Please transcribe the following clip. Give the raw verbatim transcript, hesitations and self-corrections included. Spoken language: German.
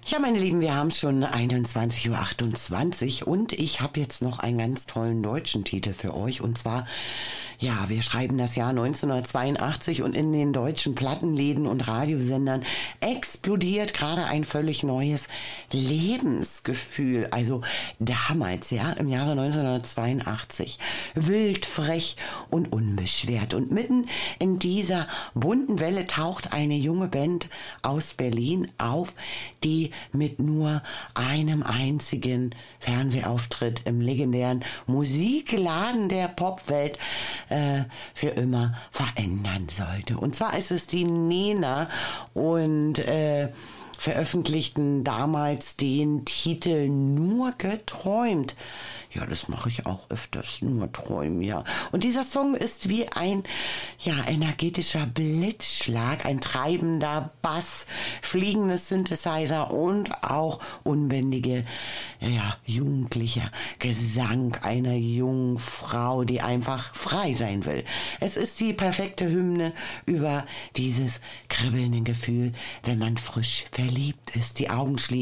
Ja, meine Lieben, wir haben schon einundzwanzig Uhr achtundzwanzig und ich habe jetzt noch einen ganz tollen deutschen Titel für euch. Und zwar, ja, wir schreiben das Jahr neunzehnhundertzweiundachtzig und in den deutschen Plattenläden und Radiosendern explodiert gerade ein völlig neues Lebensgefühl. Also damals, ja, im Jahre neunzehnhundertzweiundachtzig. Wild, frech und unbeschwert. Und mitten in dieser bunten Welle taucht eine junge Band aus Berlin auf, die mit nur einem einzigen Fernsehauftritt im legendären Musikladen der Popwelt äh, für immer verändern sollte. Und zwar ist es die Nena und äh, veröffentlichten damals den Titel Nur geträumt. Ja, das mache ich auch öfters, nur träumen, ja. Und dieser Song ist wie ein, ja, energetischer Blitzschlag, ein treibender Bass, fliegende Synthesizer und auch unbändige, ja, jugendlicher Gesang einer jungen Frau, die einfach frei sein will. Es ist die perfekte Hymne über dieses kribbelnde Gefühl, wenn man frisch verliebt ist, die Augen schließen.